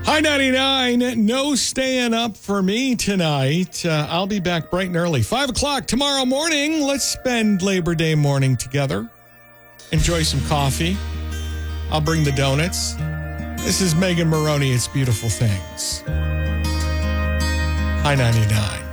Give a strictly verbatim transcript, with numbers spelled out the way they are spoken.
Hi, ninety-nine. No staying up for me tonight. Uh, I'll be back bright and early. Five o'clock tomorrow morning. Let's spend Labor Day morning together. Enjoy some coffee. I'll bring the donuts. This is Megan Maroney. It's Beautiful Things. Hi, ninety-nine.